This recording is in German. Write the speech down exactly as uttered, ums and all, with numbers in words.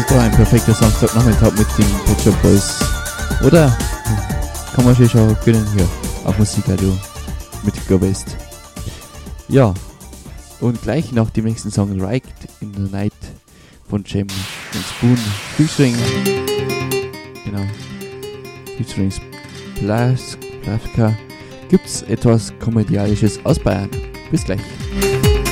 da ein perfekter Samstagnachmittag mit den Pet Shop Boys. Oder? Kann man sich schon gönnen hier auf Musikradio mit Go West. Ja, und gleich nach dem nächsten Song Right in the Night von Jem und Spoon featuring, genau, featuring Plaska, gibt's etwas Komödialisches aus Bayern. Bis gleich.